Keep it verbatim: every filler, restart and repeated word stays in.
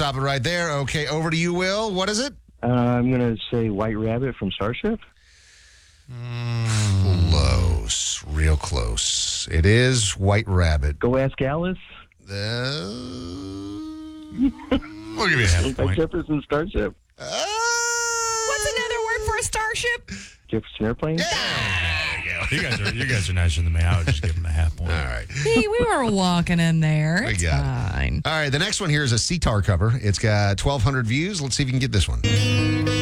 stop it right there. Okay, over to you, Will. What is it? Uh, I'm going to say White Rabbit from Starship. Mm, close. Real close. It is White Rabbit. Go Ask Alice. Uh, We'll give you a half By point. Jefferson Starship. uh, What's another word for a starship? Jefferson Airplane. You guys are you guys are nicer than me. I would just give him a half point. All right. Hey, we were walking in there. We It's got it. fine. All right, the next one here is a C T A R cover. It's got twelve hundred views. Let's see if you can get this one.